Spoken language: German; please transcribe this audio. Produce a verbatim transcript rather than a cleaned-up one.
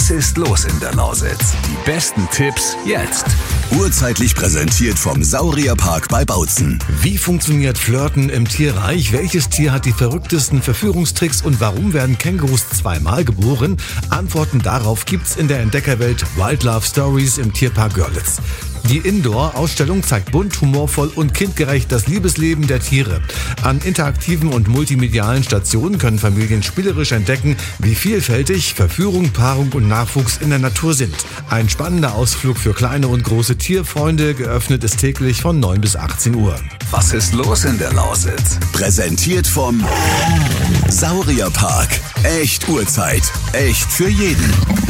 Was ist los in der Lausitz? Die besten Tipps jetzt. Urzeitlich präsentiert vom Saurierpark bei Bautzen. Wie funktioniert Flirten im Tierreich? Welches Tier hat die verrücktesten Verführungstricks und warum werden Kängurus zweimal geboren? Antworten darauf gibt's in der Entdeckerwelt Wildlife Stories im Tierpark Görlitz. Die Indoor-Ausstellung zeigt bunt, humorvoll und kindgerecht das Liebesleben der Tiere. An interaktiven und multimedialen Stationen können Familien spielerisch entdecken, wie vielfältig Verführung, Paarung und Nachwuchs in der Natur sind. Ein spannender Ausflug für kleine und große Tierfreunde, geöffnet ist täglich von neun bis achtzehn Uhr. Was ist los in der Lausitz? Präsentiert vom Saurierpark. Echt Urzeit. Echt für jeden.